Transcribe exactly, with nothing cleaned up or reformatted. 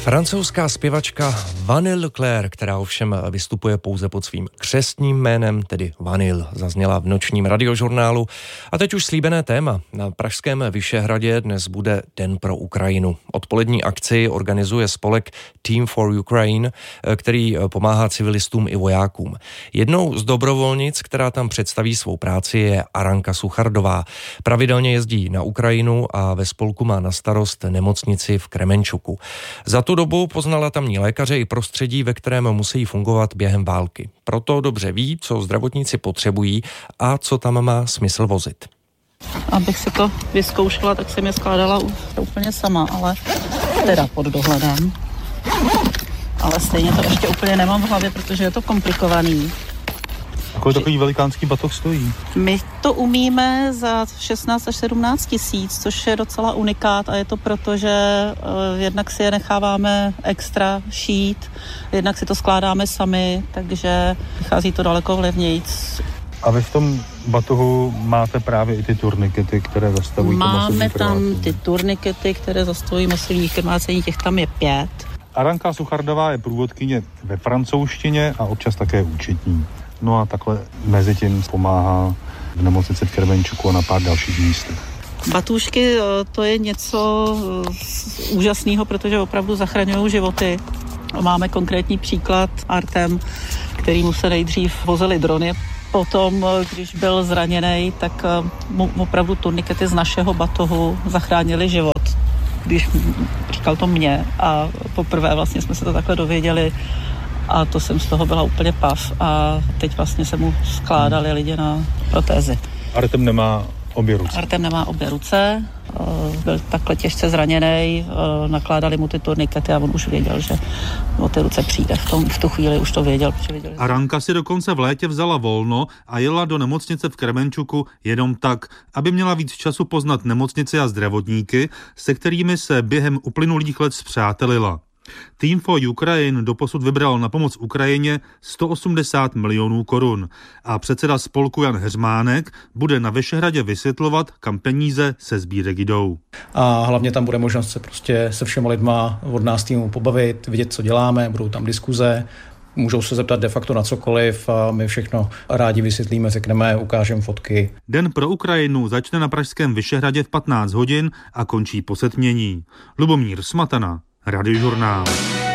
Francouzská zpěvačka Vanille Leclerc, která ovšem vystupuje pouze pod svým křestním jménem, tedy Vanille, zazněla v nočním radiožurnálu. A teď už slíbené téma. Na pražském Vyšehradě dnes bude Den pro Ukrajinu. Odpolední akci organizuje spolek Team for Ukraine, který pomáhá civilistům i vojákům. Jednou z dobrovolnic, která tam představí svou práci, je Aranka Suchardová. Pravidelně jezdí na Ukrajinu a ve spolku má na starost nemocnici v Kremenčuku. Za tu dobu poznala tamní lékaře i prostředí, ve kterém musí fungovat během války. Proto dobře ví, co zdravotníci potřebují a co tam má smysl vozit. Abych si to vyzkoušela, tak jsem je skládala úplně sama, ale teda pod dohledem. Ale stejně to ještě úplně nemám v hlavě, protože je to komplikovaný. Kolik takový velikánský batoh stojí? My to umíme za šestnáct až sedmnáct tisíc, což je docela unikát a je to proto, že uh, jednak si je necháváme extra šít, jednak si to skládáme sami, takže vychází to daleko levnějc. A vy v tom batohu máte právě i ty turnikety, které zastavují to masivní Máme tam krvácení. ty turnikety, které zastavují masivní krvácení, těch tam je pět. Aranka Suchardová je průvodkyně ve francouzštině a občas také účetní. No a takhle mezi tím pomáhá v nemocnici v Kremenčuku a na pár dalších místech. Batůžky, to je něco úžasného, protože opravdu zachraňují životy. Máme konkrétní příklad Artem, kterýmu se nejdřív vozily drony. Potom, když byl zraněný, tak mu opravdu turnikety z našeho batohu zachránili život. Když říkal to mě a poprvé vlastně jsme se to takhle dověděli, a to jsem z toho byla úplně pav a teď vlastně se mu skládali lidi na protézy. Artem nemá obě ruce. Artem nemá obě ruce, byl takhle těžce zraněný, nakládali mu ty turnikety a on už věděl, že o ty ruce přijde. V, tom, v tu chvíli už to věděl. věděl že... Aranka si dokonce v létě vzala volno a jela do nemocnice v Kremenčuku jenom tak, aby měla víc času poznat nemocnici a zdravotníky, se kterými se během uplynulých let spřátelila. Team for Ukraine doposud vybral na pomoc Ukrajině sto osmdesát milionů korun a předseda spolku Jan Heřmánek bude na Vyšehradě vysvětlovat, kam peníze se sbírek jdou. A hlavně tam bude možnost se prostě se všema lidma od nás týmu pobavit, vidět, co děláme, budou tam diskuze, můžou se zeptat de facto na cokoliv a my všechno rádi vysvětlíme, řekneme, ukážeme fotky. Den pro Ukrajinu začne na pražském Vyšehradě v patnáct hodin a končí po setmění. Lubomír Smatana, Radiožurnál.